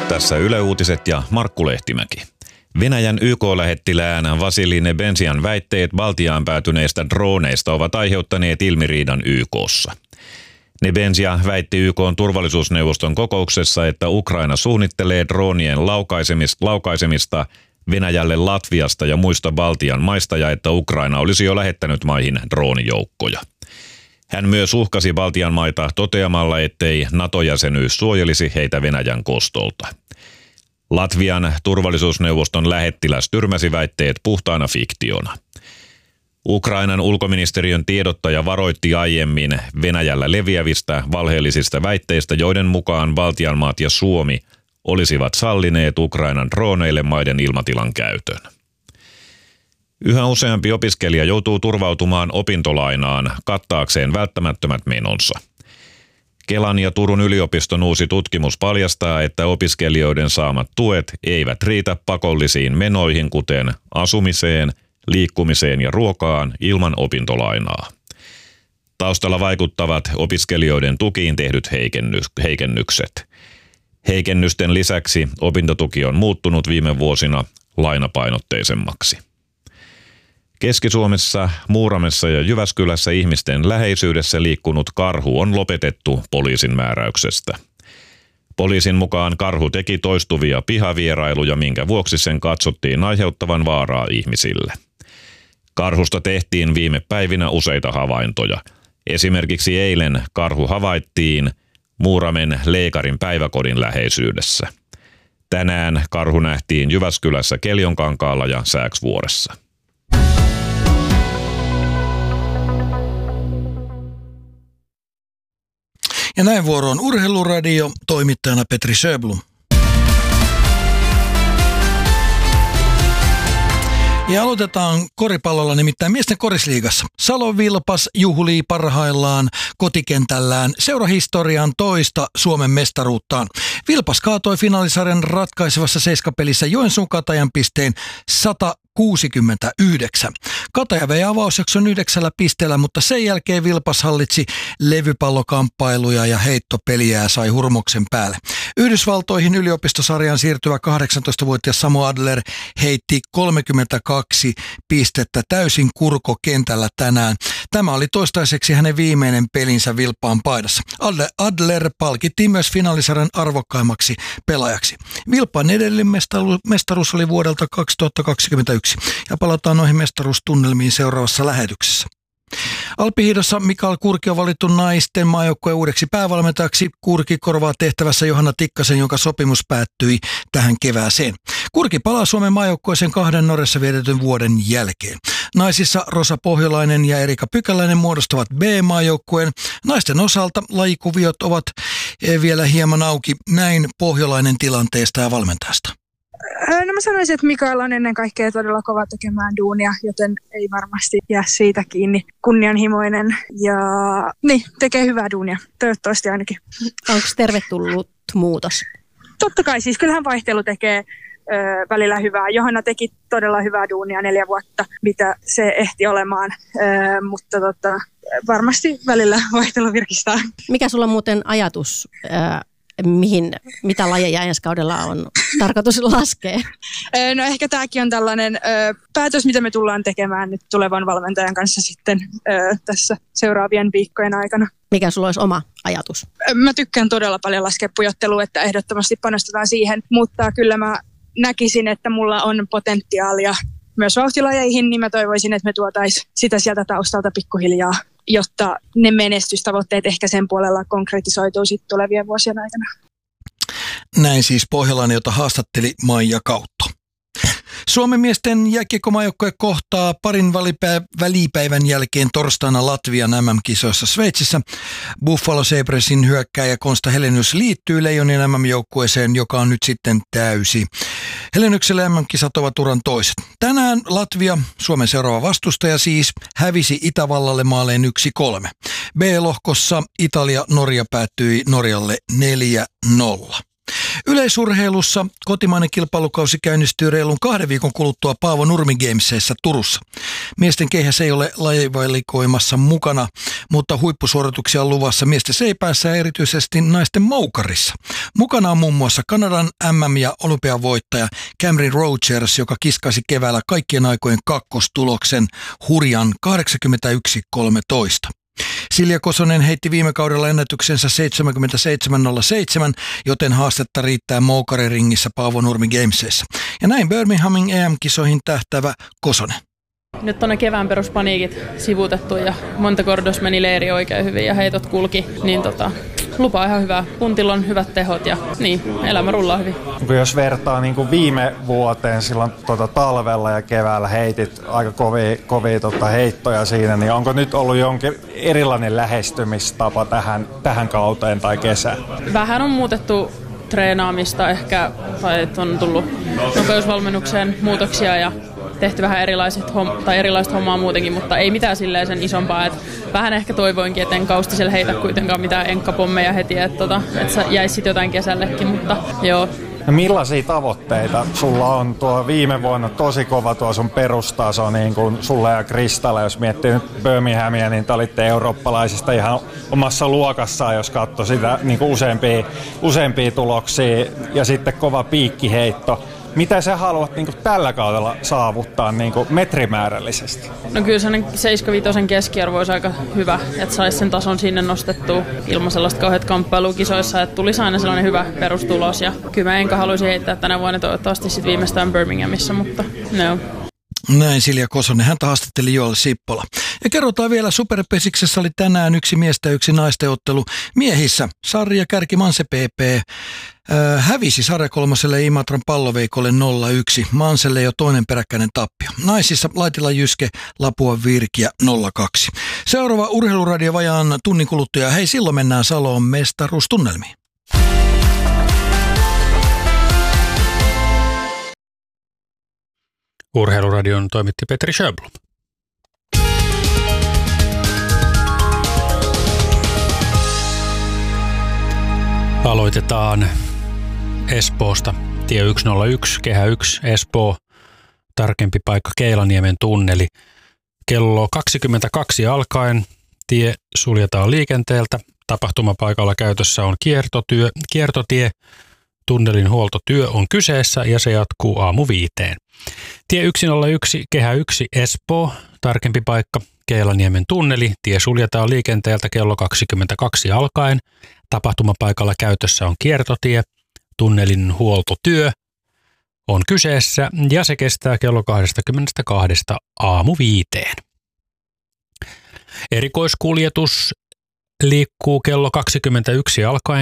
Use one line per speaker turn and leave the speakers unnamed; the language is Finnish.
Tässä Yle Uutiset ja Markku Lehtimäki. Venäjän YK-lähettilään Vasili Nebenzian väitteet Baltiaan päätyneistä droneista ovat aiheuttaneet ilmiriidan YK:ssa. Nebenzia väitti YK:n turvallisuusneuvoston kokouksessa, että Ukraina suunnittelee droonien laukaisemista Venäjälle Latviasta ja muista Baltian maista ja että Ukraina olisi jo lähettänyt maihin droonijoukkoja. Hän myös uhkasi Baltian maita toteamalla, ettei NATO-jäsenyys suojelisi heitä Venäjän kostolta. Latvian turvallisuusneuvoston lähettiläs tyrmäsi väitteet puhtaana fiktiona. Ukrainan ulkoministeriön tiedottaja varoitti aiemmin Venäjällä leviävistä valheellisista väitteistä, joiden mukaan Baltian maat ja Suomi olisivat sallineet Ukrainan drooneille maiden ilmatilan käytön. Yhä useampi opiskelija joutuu turvautumaan opintolainaan kattaakseen välttämättömät menonsa. Kelan ja Turun yliopiston uusi tutkimus paljastaa, että opiskelijoiden saamat tuet eivät riitä pakollisiin menoihin, kuten asumiseen, liikkumiseen ja ruokaan ilman opintolainaa. Taustalla vaikuttavat opiskelijoiden tukiin tehdyt heikennykset. Heikennysten lisäksi opintotuki on muuttunut viime vuosina lainapainotteisemmaksi. Keski-Suomessa, Muuramessa ja Jyväskylässä ihmisten läheisyydessä liikkunut karhu on lopetettu poliisin määräyksestä. Poliisin mukaan karhu teki toistuvia pihavierailuja, minkä vuoksi sen katsottiin aiheuttavan vaaraa ihmisille. Karhusta tehtiin viime päivinä useita havaintoja. Esimerkiksi eilen karhu havaittiin Muuramen Leikarin päiväkodin läheisyydessä. Tänään karhu nähtiin Jyväskylässä Keljonkankaalla ja Sääksvuoressa.
Ja näin vuoroon Urheiluradio, toimittajana Petri Sjöblom. Ja aloitetaan koripallolla, nimittäin miesten korisliigassa. Salon Vilpas juhlii parhaillaan kotikentällään seurahistorian toista Suomen mestaruuttaan. Vilpas kaatoi finaalisarjan ratkaisevassa seiskapelissä Joensuun Katajan pisteen 169. Kataja vei avausjakson 9 pisteellä, mutta sen jälkeen Vilpas hallitsi levypallokamppailuja ja heittopeliä ja sai hurmoksen päälle. Yhdysvaltoihin yliopistosarjaan siirtyvä 18-vuotias Samu Adler heitti 32 pistettä täysin kurkokentällä tänään. Tämä oli toistaiseksi hänen viimeinen pelinsä Vilppaan paidassa. Adler palkittiin myös finaalisarjan arvokkaimmaksi pelaajaksi. Vilppaan edellinen mestaruus oli vuodelta 2021 ja palataan noihin mestaruustunnelmiin seuraavassa lähetyksessä. Alppihiihdossa Mikael Kurki on valittu naisten maajoukkueen uudeksi päävalmentajaksi. Kurki korvaa tehtävässä Johanna Tikkasen, jonka sopimus päättyi tähän kevääseen. Kurki palaa Suomen maajoukkueeseen 2 Norjassa vietetyn vuoden jälkeen. Naisissa Rosa Pohjolainen ja Erika Pykäläinen muodostavat B-maajoukkueen. Naisten osalta lajikuviot ovat vielä hieman auki. Näin Pohjolainen tilanteesta ja valmentajasta.
No mä sanoisin, että Mikael on ennen kaikkea todella kova tekemään duunia, joten ei varmasti jää siitä kiinni. Kunnianhimoinen ja tekee hyvää duunia, toivottavasti ainakin.
Onko tervetullut muutos?
Totta kai, siis kyllähän vaihtelu tekee välillä hyvää. Johanna teki todella hyvää duunia 4 vuotta, mitä se ehti olemaan, mutta varmasti välillä vaihtelu virkistää.
Mikä sulla on muuten ajatus, mitä lajeja ensi kaudella on tarkoitus laskea?
No ehkä tämäkin on tällainen päätös, mitä me tullaan tekemään nyt tulevan valmentajan kanssa sitten tässä seuraavien viikkojen aikana.
Mikä sulla olisi oma ajatus?
Mä tykkään todella paljon laskea pujottelua, että ehdottomasti panostetaan siihen, mutta kyllä mä näkisin, että mulla on potentiaalia myös vauhtilajeihin, niin mä toivoisin, että me tuotaisiin sitä sieltä taustalta pikkuhiljaa, jotta ne menestystavoitteet ehkä sen puolella konkretisoituu sitten tulevien vuosien aikana.
Näin siis Pohjolainen, jota haastatteli Maija Kautto. Suomen miesten jääkiekkomaajoukkue kohtaa parin välipäivän jälkeen torstaina Latvian MM-kisoissa Sveitsissä. Buffalo Sabresin hyökkääjä Konsta Helenius liittyy Leijonien MM-joukkueeseen, joka on nyt sitten täysi. Heleniukselle MM-kisat ovat uran toiset. Tänään Latvia, Suomen seuraava vastustaja siis, hävisi Itävallalle maaleen 1-3. B-lohkossa Italia-Norja päättyi Norjalle 4-0. Yleisurheilussa kotimainen kilpailukausi käynnistyy reilun 2 viikon kuluttua Paavo Nurmi Gamesissa Turussa. Miesten keihäs ei ole lajivalikoimassa mukana, mutta huippusuorituksia on luvassa miesten seipäässä ja erityisesti naisten moukarissa. Mukana on muun muassa Kanadan MM- ja olympiavoittaja Cameron Rogers, joka kiskasi keväällä kaikkien aikojen kakkostuloksen hurjan 81.13. Silja Kosonen heitti viime kaudella ennätyksensä 77.07, joten haastetta riittää moukariringissä Paavo Nurmi Gamesissa. Ja näin Birminghamin EM-kisoihin tähtäävä Kosonen.
Nyt on ne kevään peruspaniikit sivuutettu ja Montecordos meni leiri oikein hyvin ja heitot kulki, niin lupaa ihan hyvää. Puntilla on hyvät tehot ja niin, elämä rullaa hyvin.
Jos vertaa niin kuin viime vuoteen silloin talvella ja keväällä heitit aika kovia heittoja siinä, niin onko nyt ollut jonkin erilainen lähestymistapa tähän kauteen tai kesään?
Vähän on muutettu treenaamista ehkä, tai on tullut nopeusvalmennukseen muutoksia ja tehty vähän erilaista hommaa muutenkin, mutta ei mitään silleen sen isompaa. Et vähän ehkä toivoinkin, että en Kaustiselle heitä kuitenkaan mitään enkkapommeja heti, että jäisi sitten jotain kesällekin, mutta joo.
No millaisia tavoitteita sulla on? Tuo viime vuonna tosi kova tuo sun perustaso niin kuin sulla ja Kristalle. Jos miettii nyt Birminghamia, niin te olitte eurooppalaisista ihan omassa luokassaan, jos katsoi sitä niin kuin useampia tuloksia ja sitten kova piikkiheitto. Mitä sä haluat niin kuin tällä kaudella saavuttaa niin kuin metrimäärällisesti?
No kyllä sellainen 7-5 keskiarvo olisi aika hyvä, että saisi sen tason sinne nostettua ilman sellaista kauheat kamppailukisoissa, että tulisi aina sellainen hyvä perustulos. Ja kyllä mä enkä haluaisi heittää tänä vuonna toivottavasti sitten viimeistään Birminghamissa, mutta no.
Näin Silja Kosonen, häntä haastatteli Joel Sippola. Ja kerrotaan vielä, Superpesiksessä oli tänään 1 miestä ja 1 naisten ottelu miehissä. Sarja kärki Manse PP hävisi sarjakolmoselle Imatran palloveikolle 0-1. Manselle jo toinen peräkkäinen tappio. Naisissa Laitila Jyske, Lapua Virkiä 0-2. Seuraava Urheiluradio vajaan tunnin kuluttua. Hei, silloin mennään Saloon mestaruustunnelmiin.
Urheiluradion toimitti Petri Sjöblom. Aloitetaan Espoosta. Tie 101, Kehä 1, Espoo. Tarkempi paikka Keilaniemen tunneli. Kello 22 alkaen tie suljetaan liikenteeltä. Tapahtumapaikalla käytössä on kiertotie. Tunnelin huoltotyö on kyseessä ja se jatkuu aamu 5. Tie 101, Kehä 1, Espoo. Tarkempi paikka Keilaniemen tunneli. Tie suljetaan liikenteeltä kello 22 alkaen. Tapahtumapaikalla käytössä on kiertotie. Tunnelin huoltotyö on kyseessä ja se kestää kello 22 aamu 5. Erikoiskuljetus liikkuu kello 21 alkaen